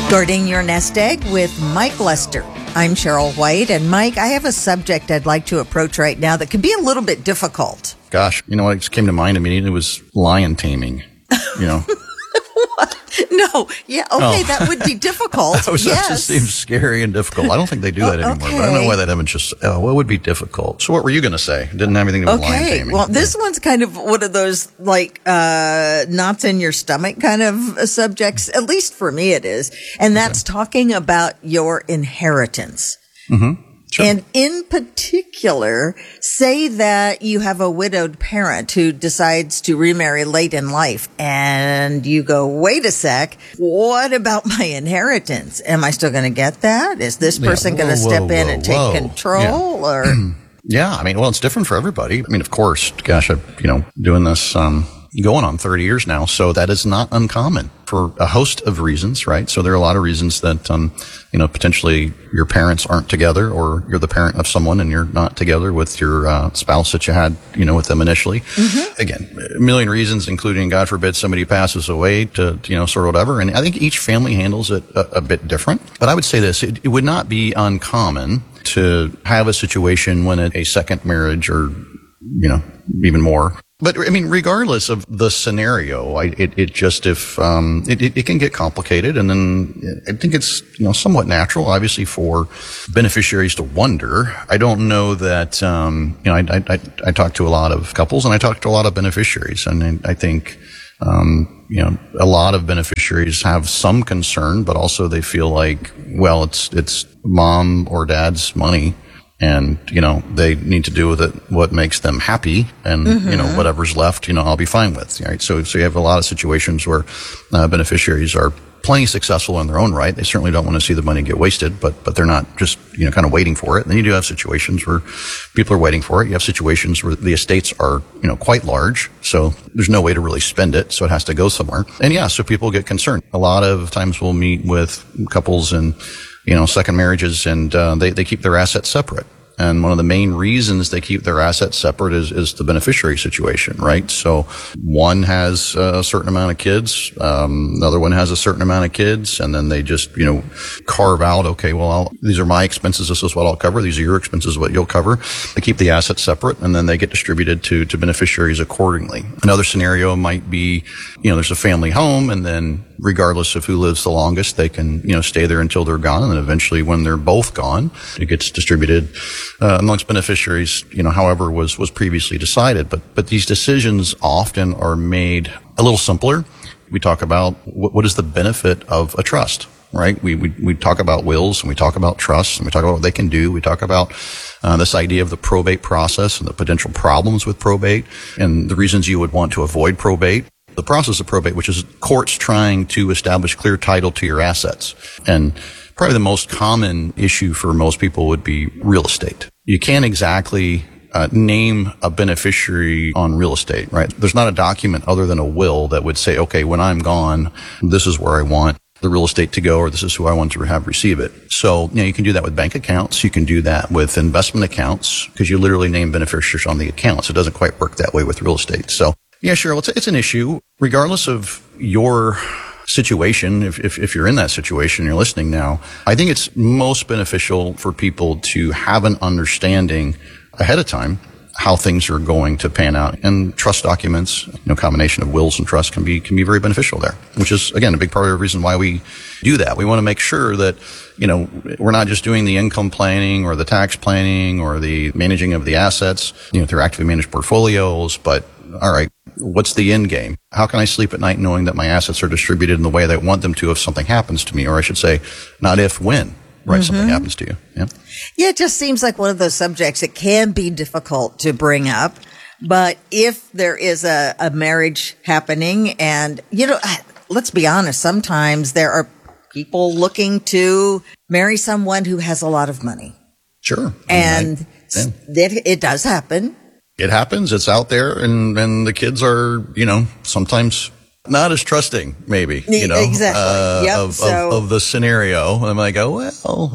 Guarding Your Nest Egg with Mike Lester. I'm Cheryl White, and Mike, I have a subject I'd like to approach right now that could be a little bit difficult. Gosh, you know what just came to mind immediately was lion taming, you know. No, yeah, okay, that would be difficult. That just seems scary and difficult. I don't think they do that anymore, but I don't know why that haven't just, what would be difficult? So what were you going to say? Didn't have anything to do with lion taming. Well, this one's kind of one of those, like, knots in your stomach kind of subjects, at least for me it is, and that's talking about your inheritance. Mm-hmm. Sure. And in particular, say that you have a widowed parent who decides to remarry late in life and you go, wait a sec, what about my inheritance? Am I still going to get that? Is this person going to step in and take control or? Yeah. I mean, well, it's different for everybody. I mean, of course, gosh, I've, doing this, going on 30 years now. So that is not uncommon for a host of reasons, right? So there are a lot of reasons that, potentially your parents aren't together, or you're the parent of someone and you're not together with your spouse that you had, with them initially. Mm-hmm. Again, a million reasons, including, God forbid, somebody passes away to, sort of whatever. And I think each family handles it a bit different. But I would say this, it would not be uncommon to have a situation when a second marriage or, even more. But I mean, regardless of the scenario, it can get complicated, and then I think it's somewhat natural, obviously, for beneficiaries to wonder. I don't know that I talk to a lot of couples, and I talk to a lot of beneficiaries, and I think a lot of beneficiaries have some concern, but also they feel like, well, it's mom or dad's money. And, they need to do with it what makes them happy, and, whatever's left, I'll be fine with, right? So you have a lot of situations where beneficiaries are plenty successful in their own right. They certainly don't want to see the money get wasted, but they're not just, kind of waiting for it. And then you do have situations where people are waiting for it. You have situations where the estates are, quite large. So there's no way to really spend it. So it has to go somewhere. And so people get concerned. A lot of times we'll meet with couples and, second marriages, and they keep their assets separate. And one of the main reasons they keep their assets separate is the beneficiary situation, right? So one has a certain amount of kids, another one has a certain amount of kids, and then they just, carve out, okay, well, these are my expenses, this is what I'll cover, these are your expenses, what you'll cover. They keep the assets separate, and then they get distributed to beneficiaries accordingly. Another scenario might be, there's a family home, and then regardless of who lives the longest, they can, stay there until they're gone, and then eventually when they're both gone, it gets distributed amongst beneficiaries, however was previously decided. But these decisions often are made a little simpler. We talk about what is the benefit of a trust, right? We talk about wills, and we talk about trusts, and we talk about what they can do. We talk about this idea of the probate process and the potential problems with probate and the reasons you would want to avoid probate. The process of probate, which is courts trying to establish clear title to your assets. And probably the most common issue for most people would be real estate. You can't exactly name a beneficiary on real estate, right? There's not a document other than a will that would say, okay, when I'm gone, this is where I want the real estate to go, or this is who I want to have receive it. So, you can do that with bank accounts. You can do that with investment accounts, because you literally name beneficiaries on the accounts. It doesn't quite work that way with real estate. So, yeah, sure. It's an issue. Regardless of your situation, if you're in that situation and you're listening now, I think it's most beneficial for people to have an understanding ahead of time how things are going to pan out. And trust documents, combination of wills and trusts can be very beneficial there, which is, again, a big part of the reason why we do that. We want to make sure that, we're not just doing the income planning or the tax planning or the managing of the assets, through actively managed portfolios, but all right, what's the end game? How can I sleep at night knowing that my assets are distributed in the way that I want them to if something happens to me? Or I should say, not if, when, right? Something happens to you. Yeah. Yeah, it just seems like one of those subjects that can be difficult to bring up. But if there is a marriage happening and, let's be honest, sometimes there are people looking to marry someone who has a lot of money. Sure. And it does happen. It happens. It's out there, and the kids are, sometimes not as trusting, maybe, exactly. Of the scenario. And I go, well,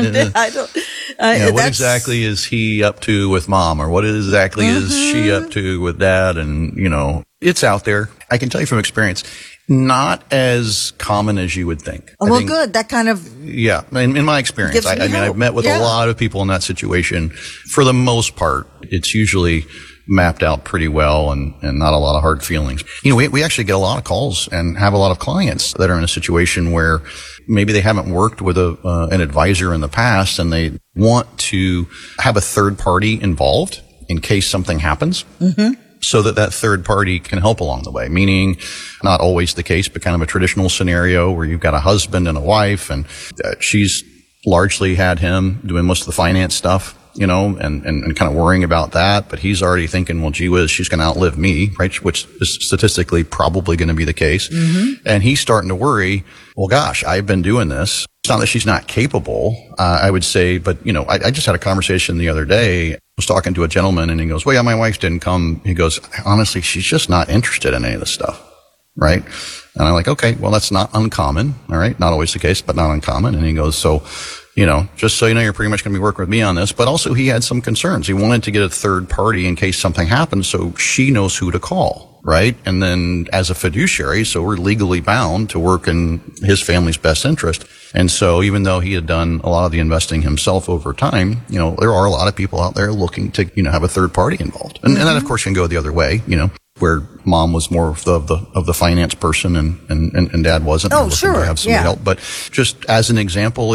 what exactly is he up to with mom, or what exactly is she up to with dad? And, it's out there. I can tell you from experience, Not as common as you would think. Oh, well, good. That kind of... Yeah. In my experience, I mean, I've met with a lot of people in that situation. For the most part, it's usually mapped out pretty well and not a lot of hard feelings. We actually get a lot of calls and have a lot of clients that are in a situation where maybe they haven't worked with an advisor in the past and they want to have a third party involved in case something happens. Mm-hmm. So that third party can help along the way, meaning not always the case, but kind of a traditional scenario where you've got a husband and a wife and she's largely had him doing most of the finance stuff, and kind of worrying about that. But he's already thinking, well, gee whiz, she's going to outlive me, right? Which is statistically probably going to be the case. Mm-hmm. And he's starting to worry, well, gosh, I've been doing this. It's not that she's not capable, I would say, but, I just had a conversation the other day. I was talking to a gentleman and he goes, well, yeah, my wife didn't come. He goes, honestly, she's just not interested in any of this stuff. Right. And I'm like, okay, well, that's not uncommon. All right. Not always the case, but not uncommon. And he goes, so, just so you know, you're pretty much going to be working with me on this. But also he had some concerns. He wanted to get a third party in case something happens so she knows who to call. Right. And then as a fiduciary, so we're legally bound to work in his family's best interest. And so even though he had done a lot of the investing himself over time, there are a lot of people out there looking to, have a third party involved. And that of course can go the other way, where mom was more of the finance person and dad wasn't. Oh, sure. To have some help. But just as an example,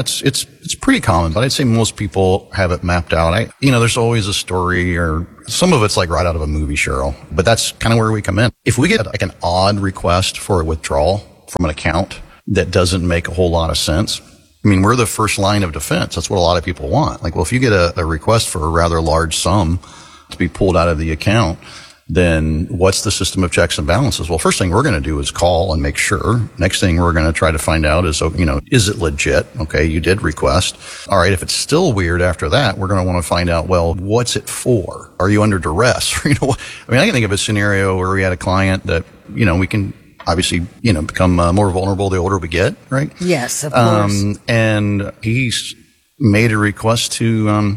it's pretty common, but I'd say most people have it mapped out. There's always a story or some of it's like right out of a movie, Cheryl, but that's kind of where we come in. If we get like an odd request for a withdrawal from an account that doesn't make a whole lot of sense, I mean, we're the first line of defense. That's what a lot of people want. Like, well, if you get a request for a rather large sum to be pulled out of the account, then what's the system of checks and balances? Well, first thing we're going to do is call and make sure. Next thing we're going to try to find out is, is it legit? Okay, you did request. All right, if it's still weird after that, we're going to want to find out, well, what's it for? Are you under duress? I can think of a scenario where we had a client that, we can obviously, become more vulnerable the older we get, right? Yes, of course. And he's made a request to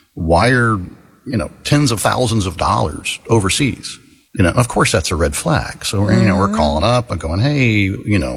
wire tens of thousands of dollars overseas. Of course that's a red flag. So we're calling up and going, hey,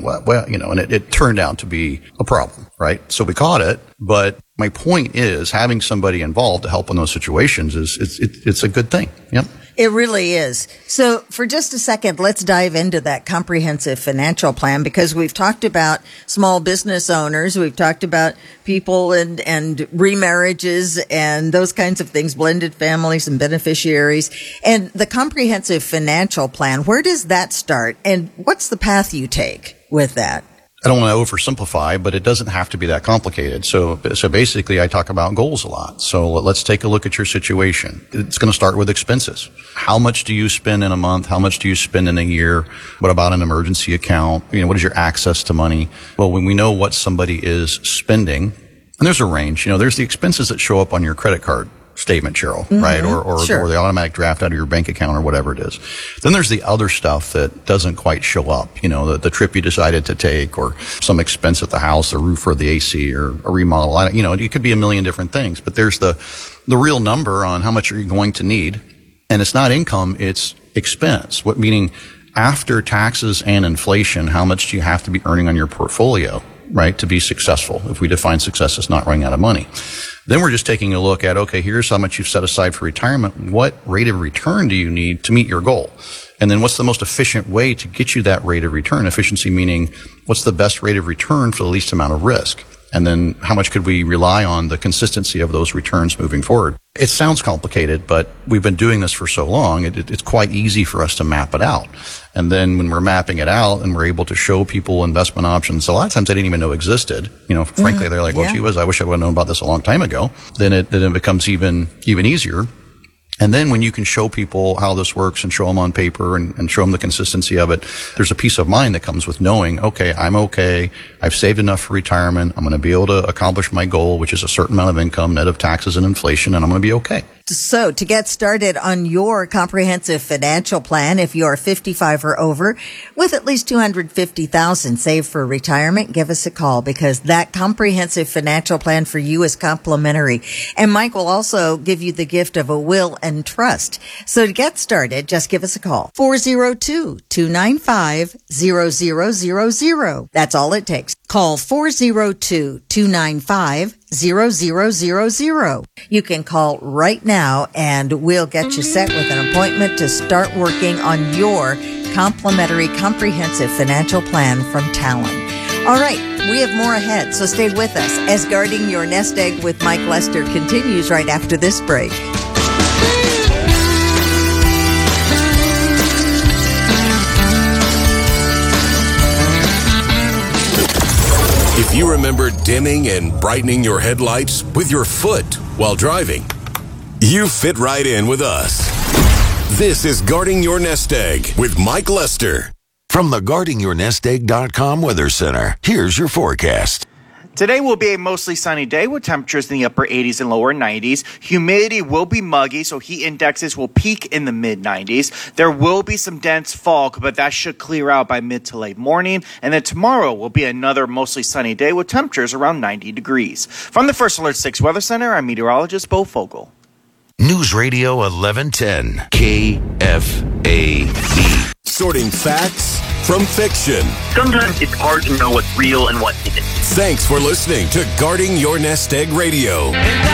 and it turned out to be a problem, right? So we caught it. But my point is having somebody involved to help in those situations it's a good thing. Yep. It really is. So for just a second, let's dive into that comprehensive financial plan, because we've talked about small business owners. We've talked about people and remarriages and those kinds of things, blended families and beneficiaries. And the comprehensive financial plan, where does that start? And what's the path you take with that? I don't want to oversimplify, but it doesn't have to be that complicated. So basically I talk about goals a lot. So let's take a look at your situation. It's going to start with expenses. How much do you spend in a month? How much do you spend in a year? What about an emergency account? What is your access to money? Well, when we know what somebody is spending, and there's a range, there's the expenses that show up on your credit card statement, Cheryl, mm-hmm. right? Or the automatic draft out of your bank account or whatever it is. Then there's the other stuff that doesn't quite show up, the trip you decided to take or some expense at the house, the roof or the AC or a remodel. It could be a million different things, but there's the real number on how much are you going to need. And it's not income, it's expense. Meaning after taxes and inflation, how much do you have to be earning on your portfolio, right, to be successful? If we define success as not running out of money. Then we're just taking a look at, okay, here's how much you've set aside for retirement. What rate of return do you need to meet your goal? And then what's the most efficient way to get you that rate of return? Efficiency meaning what's the best rate of return for the least amount of risk? And then how much could we rely on the consistency of those returns moving forward? It sounds complicated, but we've been doing this for so long, it's quite easy for us to map it out. And then when we're mapping it out and we're able to show people investment options, a lot of times they didn't even know existed. Frankly, they're like, well, gee whiz, I wish I would have known about this a long time ago. Then it becomes even easier. And then when you can show people how this works and show them on paper and show them the consistency of it, there's a peace of mind that comes with knowing, okay, I'm okay. I've saved enough for retirement. I'm going to be able to accomplish my goal, which is a certain amount of income, net of taxes and inflation, and I'm going to be okay. So to get started on your comprehensive financial plan, if you are 55 or over with at least $250,000 saved for retirement, give us a call because that comprehensive financial plan for you is complimentary. And Mike will also give you the gift of a will and trust. So to get started, just give us a call. 402-295-0000. That's all it takes. Call 402-295-0000. You can call right now and we'll get you set with an appointment to start working on your complimentary comprehensive financial plan from Talon. All right, we have more ahead, so stay with us as Guarding Your Nest Egg with Mike Lester continues right after this break. If you remember dimming and brightening your headlights with your foot while driving, you fit right in with us. This is Guarding Your Nest Egg with Mike Lester. From the GuardingYourNestEgg.com Weather Center, here's your forecast. Today will be a mostly sunny day with temperatures in the upper 80s and lower 90s. Humidity will be muggy, so heat indexes will peak in the mid-90s. There will be some dense fog, but that should clear out by mid to late morning. And then tomorrow will be another mostly sunny day with temperatures around 90 degrees. From the First Alert 6 Weather Center, I'm meteorologist Bo Fogel. News Radio 1110, KFAB. Sorting facts from fiction. Sometimes it's hard to know what's real and what isn't. Thanks for listening to Guarding Your Nest Egg Radio.